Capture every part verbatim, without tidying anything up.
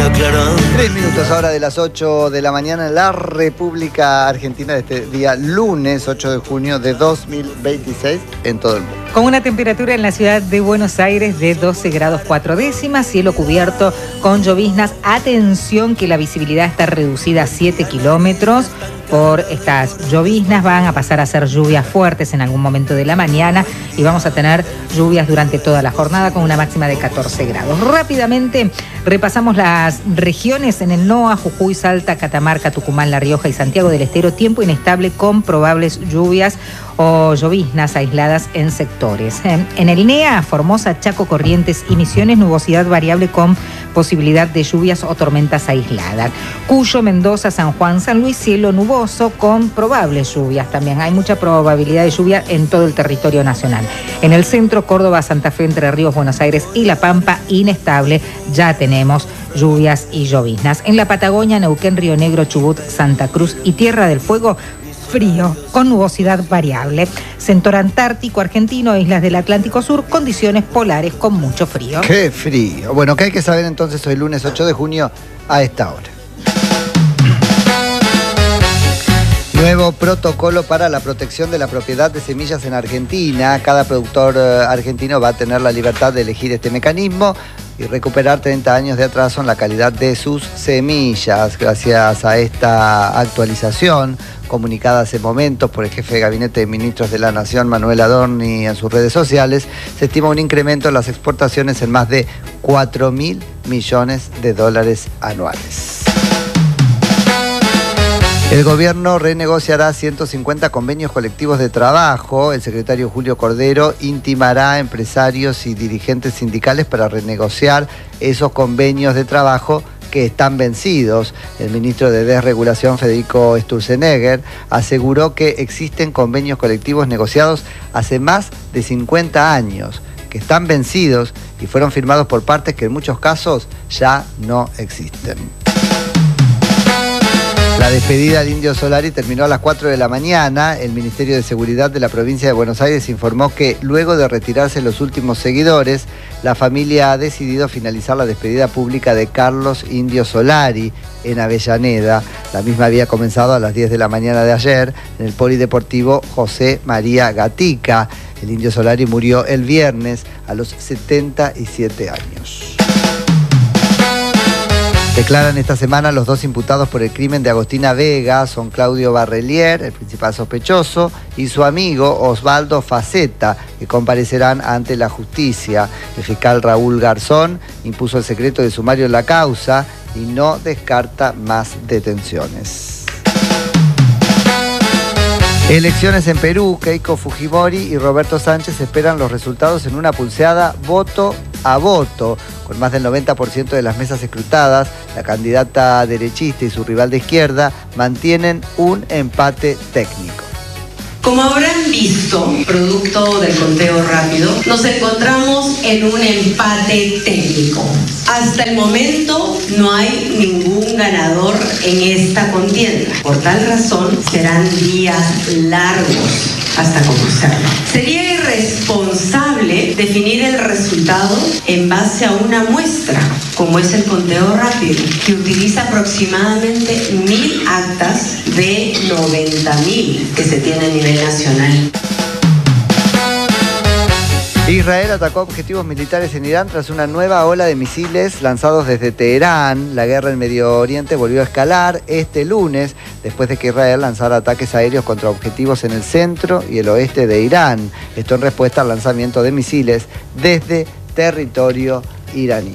aclarando. Tres minutos ahora de las ocho de la mañana en la República Argentina de este día lunes ocho de junio de dos mil veintiséis en todo el mundo. Con una temperatura en la ciudad de Buenos Aires de doce grados cuatro décimas, cielo cubierto con lloviznas. Atención que la visibilidad está reducida a siete kilómetros. Por estas lloviznas van a pasar a ser lluvias fuertes en algún momento de la mañana y vamos a tener lluvias durante toda la jornada con una máxima de catorce grados. Rápidamente repasamos las regiones en el N O A, Jujuy, Salta, Catamarca, Tucumán, La Rioja y Santiago del Estero. Tiempo inestable con probables lluvias o lloviznas aisladas en sectores. En el N E A, Formosa, Chaco, Corrientes y Misiones, nubosidad variable con posibilidad de lluvias o tormentas aisladas. Cuyo, Mendoza, San Juan, San Luis, cielo nuboso con probables lluvias también. Hay mucha probabilidad de lluvia en todo el territorio nacional. En el centro, Córdoba, Santa Fe, Entre Ríos, Buenos Aires y La Pampa, inestable. Ya tenemos lluvias y lloviznas. En la Patagonia, Neuquén, Río Negro, Chubut, Santa Cruz y Tierra del Fuego, frío, con nubosidad variable. Sector Antártico Argentino, islas del Atlántico Sur, condiciones polares con mucho frío. ¡Qué frío! Bueno, ¿qué hay que saber entonces hoy lunes ocho de junio a esta hora? Nuevo protocolo para la protección de la propiedad de semillas en Argentina. Cada productor eh, argentino va a tener la libertad de elegir este mecanismo y recuperar treinta años de atraso en la calidad de sus semillas. Gracias a esta actualización, comunicada hace momentos por el jefe de Gabinete de Ministros de la Nación, Manuel Adorni, en sus redes sociales, se estima un incremento en las exportaciones en más de cuatro mil millones de dólares anuales. El gobierno renegociará ciento cincuenta convenios colectivos de trabajo. El secretario Julio Cordero intimará a empresarios y dirigentes sindicales para renegociar esos convenios de trabajo que están vencidos. El ministro de Desregulación, Federico Sturzenegger, aseguró que existen convenios colectivos negociados hace más de cincuenta años, que están vencidos y fueron firmados por partes que en muchos casos ya no existen. La despedida del Indio Solari terminó a las cuatro de la mañana. El Ministerio de Seguridad de la provincia de Buenos Aires informó que luego de retirarse los últimos seguidores, la familia ha decidido finalizar la despedida pública de Carlos Indio Solari en Avellaneda. La misma había comenzado a las diez de la mañana de ayer en el Polideportivo José María Gatica. El Indio Solari murió el viernes a los setenta y siete años. Declaran esta semana los dos imputados por el crimen de Agostina Vega. Son Claudio Barrelier, el principal sospechoso, y su amigo Osvaldo Faceta, que comparecerán ante la justicia. El fiscal Raúl Garzón impuso el secreto de sumario en la causa y no descarta más detenciones. Elecciones en Perú. Keiko Fujimori y Roberto Sánchez esperan los resultados en una pulseada voto a voto. Con más del noventa por ciento de las mesas escrutadas, la candidata derechista y su rival de izquierda mantienen un empate técnico. Como habrán visto, producto del conteo rápido, nos encontramos en un empate técnico. Hasta el momento no hay ningún ganador en esta contienda. Por tal razón, serán días largos hasta conocerlo. Sería irresponsable definir el resultado en base a una muestra, como es el conteo rápido, que utiliza aproximadamente mil actas de noventa mil que se tiene a nivel nacional. Israel atacó objetivos militares en Irán tras una nueva ola de misiles lanzados desde Teherán. La guerra en Medio Oriente volvió a escalar este lunes después de que Israel lanzara ataques aéreos contra objetivos en el centro y el oeste de Irán. Esto en respuesta al lanzamiento de misiles desde territorio iraní.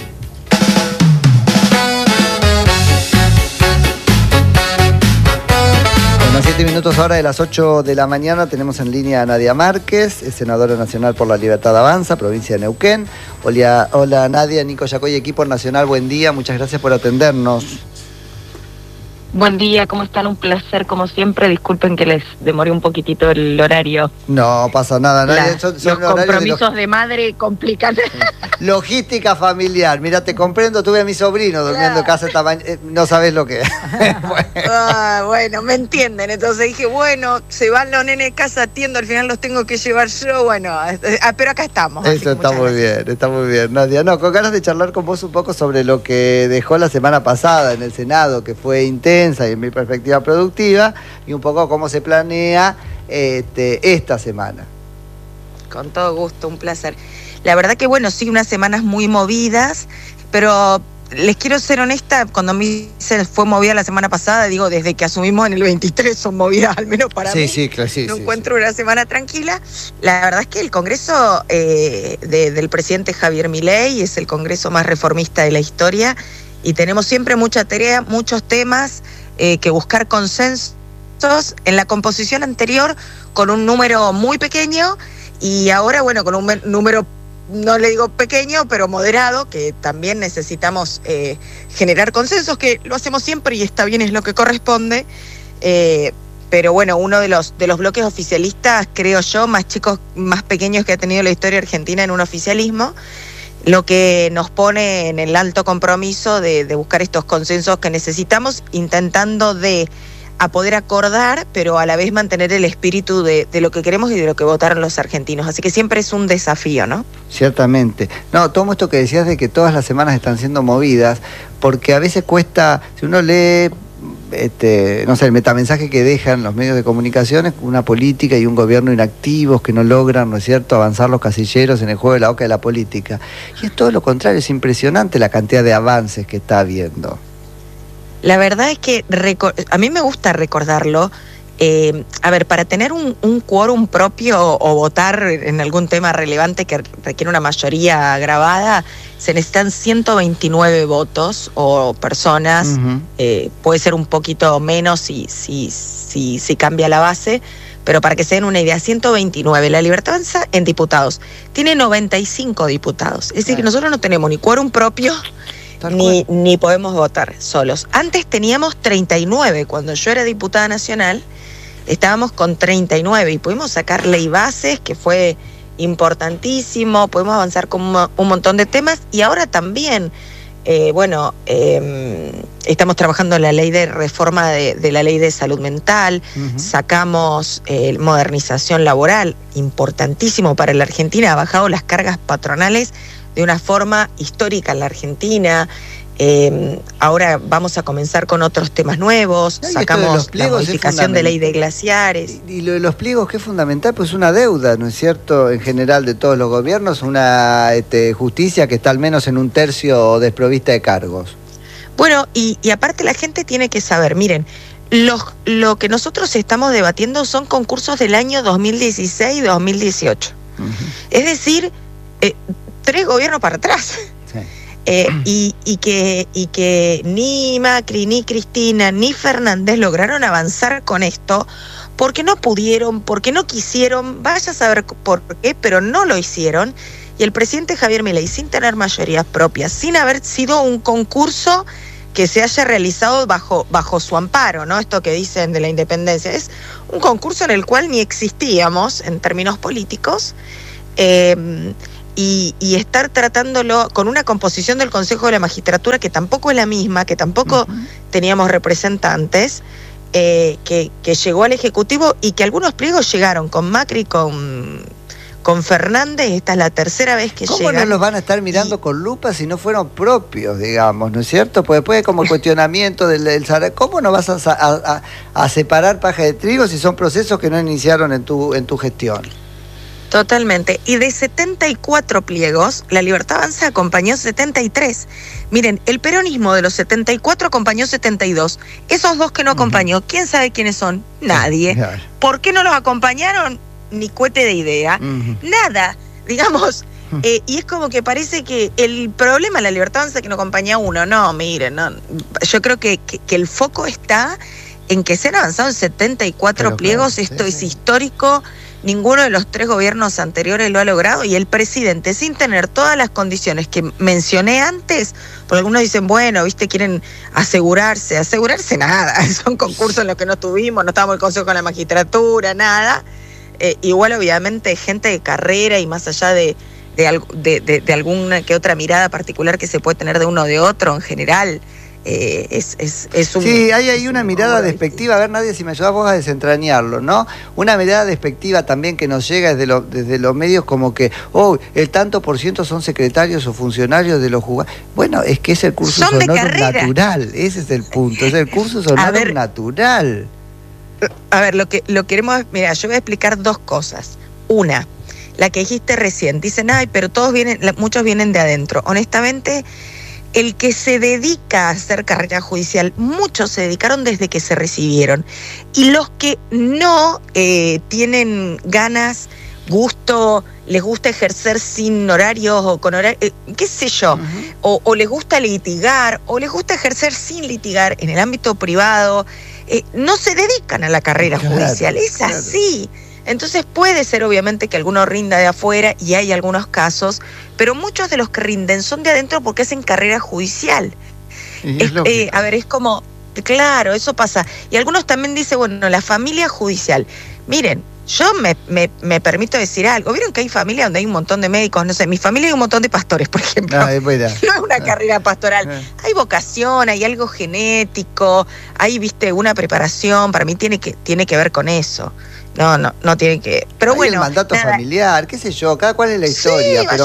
Bueno, siete minutos ahora de las ocho de la mañana tenemos en línea a Nadia Márquez, es senadora nacional por la Libertad Avanza, provincia de Neuquén. Hola, hola Nadia, Nico Yacoy, equipo nacional, buen día, muchas gracias por atendernos. Buen día, ¿cómo están? Un placer, como siempre. Disculpen que les demoré un poquitito el horario. No pasa nada, no, La, son, son los compromisos de, de madre complican. Logística familiar, mira, te comprendo, tuve a mi sobrino durmiendo en casa esta mañana, no sabes lo que es. Bueno. Ah, bueno, me entienden, entonces dije, bueno, se van los nenes de casa, atiendo, al final los tengo que llevar yo, bueno, ah, pero acá estamos. Eso está muy gracias. bien, está muy bien, Nadia. No, con ganas de charlar con vos un poco sobre lo que dejó la semana pasada en el Senado, que fue intenso, y en mi perspectiva productiva, y un poco cómo se planea este, esta semana. Con todo gusto, un placer. La verdad que bueno, sí, unas semanas muy movidas, pero les quiero ser honesta, cuando me se fue movida la semana pasada, digo, desde que asumimos en el veintitrés son movidas, al menos para sí, mí. Sí, claro, sí, no sí, encuentro sí. una semana tranquila. La verdad es que el Congreso eh, de, del presidente Javier Milei es el Congreso más reformista de la historia, y tenemos siempre mucha tarea, muchos temas eh, que buscar consensos. En la composición anterior con un número muy pequeño, y ahora, bueno, con un número, no le digo pequeño, pero moderado, que también necesitamos eh, generar consensos, que lo hacemos siempre y está bien, es lo que corresponde. Eh, pero bueno, uno de los, de los bloques oficialistas, creo yo, más chicos, más pequeños que ha tenido la historia argentina en un oficialismo, lo que nos pone en el alto compromiso de, de buscar estos consensos que necesitamos, intentando de a poder acordar, pero a la vez mantener el espíritu de, de lo que queremos y de lo que votaron los argentinos. Así que siempre es un desafío, ¿no? Ciertamente. No, todo esto que decías de que todas las semanas están siendo movidas, porque a veces cuesta, si uno lee, este, no sé, el metamensaje que dejan los medios de comunicación, una política y un gobierno inactivos que no logran, ¿no es cierto?, avanzar los casilleros en el juego de la oca de la política. Y es todo lo contrario, es impresionante la cantidad de avances que está habiendo. La verdad es que a mí me gusta recordarlo. Eh, a ver, para tener un, un quórum propio o, o votar en algún tema relevante que requiere una mayoría grabada, se necesitan ciento veintinueve votos o personas. Uh-huh. eh, puede ser un poquito menos si, si, si, si cambia la base, pero para que se den una idea, ciento veintinueve. La Libertad Avanza en diputados tiene noventa y cinco diputados. Es decir, que nosotros no tenemos ni quórum propio, Ni, ni podemos votar solos. Antes teníamos treinta y nueve, cuando yo era diputada nacional, estábamos con treinta y nueve y pudimos sacar ley bases, que fue importantísimo, pudimos avanzar con un, un montón de temas, y ahora también, eh, bueno, eh, estamos trabajando en la ley de reforma de, de la ley de salud mental, uh-huh. sacamos eh, modernización laboral, importantísimo para la Argentina, ha bajado las cargas patronales de una forma histórica en la Argentina. Eh, ahora vamos a comenzar con otros temas nuevos, no, sacamos la modificación de ley de glaciares. Y, y lo de los pliegos, que es fundamental, pues una deuda, ¿no es cierto?, en general de todos los gobiernos, una este, justicia que está al menos en un tercio desprovista de cargos. Bueno, y, y aparte la gente tiene que saber, miren, Lo, lo que nosotros estamos debatiendo son concursos del año dos mil dieciséis y dos mil dieciocho. Uh-huh. Es decir, eh, tres gobiernos para atrás. Sí. Eh, y, y, que, y que ni Macri, ni Cristina, ni Fernández lograron avanzar con esto porque no pudieron, porque no quisieron, vaya a saber por qué, pero no lo hicieron. Y el presidente Javier Milei, sin tener mayorías propias, sin haber sido un concurso que se haya realizado bajo, bajo su amparo, ¿no? Esto que dicen de la independencia, es un concurso en el cual ni existíamos en términos políticos, eh, y, y estar tratándolo con una composición del Consejo de la Magistratura que tampoco es la misma, que tampoco uh-huh. teníamos representantes, eh, que, que llegó al Ejecutivo, y que algunos pliegos llegaron con Macri, con, con Fernández. Esta es la tercera vez que ¿Cómo llegan. ¿Cómo no los van a estar mirando y... con lupa si no fueron propios, digamos, ¿no es cierto? Pues después como el cuestionamiento del, del ¿cómo no vas a, a, a, a separar paja de trigo si son procesos que no iniciaron en tu, en tu gestión? Totalmente. Y de setenta y cuatro pliegos, la Libertad Avanza acompañó setenta y tres. Miren, el peronismo de los setenta y cuatro acompañó setenta y dos. Esos dos que no acompañó, uh-huh. ¿quién sabe quiénes son? Nadie. Uh-huh. ¿Por qué no los acompañaron? Ni cohete de idea. Uh-huh. Nada. Digamos, uh-huh. eh, y es como que parece que el problema de la Libertad Avanza es que no acompaña uno. No, miren, no. Yo creo que, que, que el foco está en que se han avanzado en setenta y cuatro Pero pliegos, claro, esto sí, es sí. histórico. Ninguno de los tres gobiernos anteriores lo ha logrado y el presidente, sin tener todas las condiciones que mencioné antes, porque algunos dicen, bueno, viste, quieren asegurarse, asegurarse nada, son concursos en los que no tuvimos, no estábamos en el Consejo de la Magistratura, nada. Eh, igual obviamente gente de carrera y más allá de, de, de, de, de alguna que otra mirada particular que se puede tener de uno o de otro, en general, Eh, es, es, es un... Sí, hay ahí una mirada despectiva, a ver, Nadia, si me ayudás vos a desentrañarlo, ¿no? Una mirada despectiva también que nos llega desde, lo, desde los medios como que, oh, el tanto por ciento son secretarios o funcionarios de los jugadores. Bueno, es que es el curso honorum natural, ese es el punto, es el curso honorum natural. A ver, lo que lo queremos, mira, yo voy a explicar dos cosas. Una, la que dijiste recién, dicen, ay, pero todos vienen, muchos vienen de adentro. Honestamente, el que se dedica a hacer carrera judicial, muchos se dedicaron desde que se recibieron. Y los que no eh, tienen ganas, gusto, les gusta ejercer sin horarios o con horarios, eh, qué sé yo, uh-huh. o, o les gusta litigar, o les gusta ejercer sin litigar en el ámbito privado, eh, no se dedican a la carrera claro, judicial, es claro. así. Entonces puede ser obviamente que alguno rinda de afuera y hay algunos casos, pero muchos de los que rinden son de adentro porque hacen carrera judicial. Es, eh, a ver, es como, claro, eso pasa. Y algunos también dicen, bueno, la familia judicial. Miren, yo me, me, me permito decir algo. ¿Vieron que hay familias donde hay un montón de médicos? No sé, en mi familia hay un montón de pastores, por ejemplo. No, es no es una ah. carrera pastoral. Ah. Hay vocación, hay algo genético, hay, viste, una preparación. Para mí tiene que, tiene que ver con eso. No, no, no tiene que... Pero hay bueno... el mandato nada. familiar, qué sé yo, cada cual es la historia. Sí, pero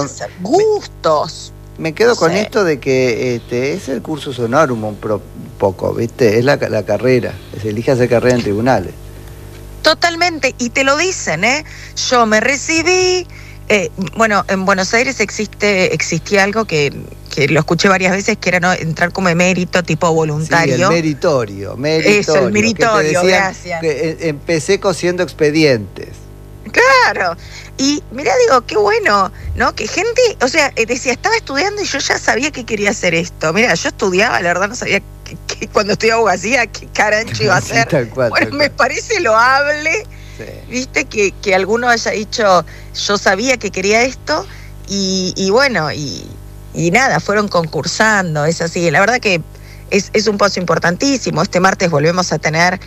gustos. Me, me quedo con sí. esto de que este, es el cursus honorum un, pro, un poco, ¿viste? Es la, la carrera, se elige hacer carrera en tribunales. Totalmente, y te lo dicen, ¿eh? Yo me recibí... Eh, bueno, en Buenos Aires existe existía algo que, que lo escuché varias veces, que era no entrar como emérito, tipo voluntario. Sí, el meritorio, meritorio. Eso, el meritorio, que gracias. Que empecé cosiendo expedientes. Claro, y mira, digo, qué bueno, ¿no? Que gente, o sea, decía, estaba estudiando y yo ya sabía que quería hacer esto. Mira, yo estudiaba, la verdad no sabía que, que cuando estudiaba abogacía, qué carancho iba a hacer. Sí, tal cual, bueno, tal me cual. Parece loable. Sí. Viste que, que alguno haya dicho, yo sabía que quería esto, y, y bueno, y, y nada, fueron concursando, es así. La verdad que es, es un paso importantísimo. Este martes volvemos a tener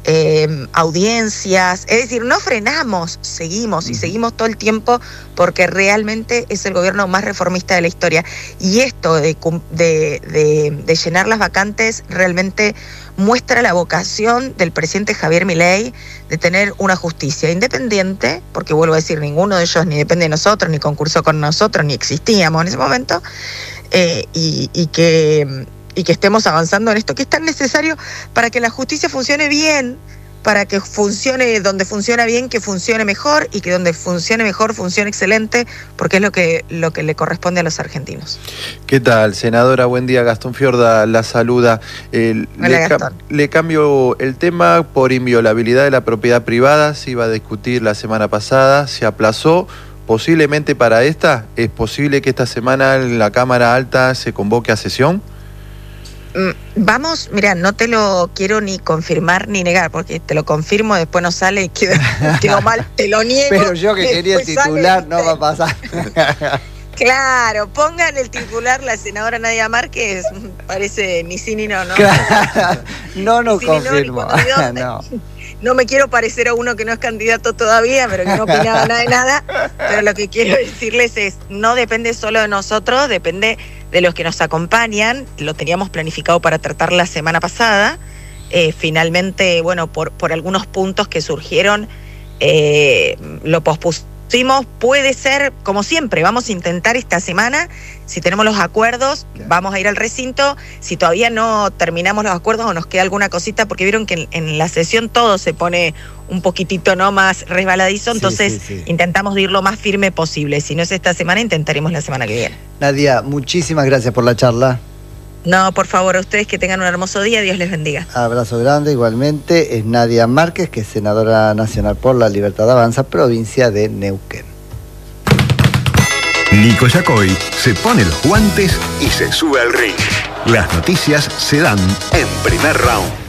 eh, audiencias, es decir, no frenamos, seguimos y seguimos todo el tiempo porque realmente es el gobierno más reformista de la historia. Y esto de, de, de, de llenar las vacantes realmente muestra la vocación del presidente Javier Milei de tener una justicia independiente, porque vuelvo a decir, ninguno de ellos ni depende de nosotros, ni concursó con nosotros, ni existíamos en ese momento, eh, y, y, que, y que estemos avanzando en esto que es tan necesario para que la justicia funcione bien, para que funcione donde funciona bien, que funcione mejor, y que donde funcione mejor, funcione excelente, porque es lo que, lo que le corresponde a los argentinos. ¿Qué tal, senadora? Buen día, Gastón Fiorda la saluda. Eh, Hola, le, Gastón. le cambio el tema por inviolabilidad de la propiedad privada. Se iba a discutir la semana pasada, se aplazó. Posiblemente para esta, ¿es posible que esta semana en la Cámara Alta se convoque a sesión? Vamos, mira, no te lo quiero ni confirmar ni negar, porque te lo confirmo, después no sale y quedo, quedo mal, te lo niego. Pero yo que quería el titular, sale, no va a pasar. Claro, pongan el titular la senadora Nadia Márquez, parece ni sí ni no, ¿no? Claro, no nos confirmo. No, no. No me quiero parecer a uno que no es candidato todavía, pero que no opinaba nada de nada. Pero lo que quiero decirles es, no depende solo de nosotros, depende de los que nos acompañan. Lo teníamos planificado para tratar la semana pasada. Eh, finalmente, bueno, por, por algunos puntos que surgieron, eh, lo pospusimos. Puede ser, como siempre, vamos a intentar esta semana, si tenemos los acuerdos, vamos a ir al recinto. Si todavía no terminamos los acuerdos o nos queda alguna cosita, porque vieron que en, en la sesión todo se pone un poquitito no más resbaladizo, entonces sí, sí, sí. intentamos ir lo más firme posible. Si no es esta semana, intentaremos la semana que viene. Nadia, muchísimas gracias por la charla. No, por favor, a ustedes que tengan un hermoso día, Dios les bendiga. Abrazo grande, igualmente. Es Nadia Márquez, que es senadora nacional por la Libertad Avanza, provincia de Neuquén. Nico Yacoy se pone los guantes y se sube al ring. Las noticias se dan en Primer Round.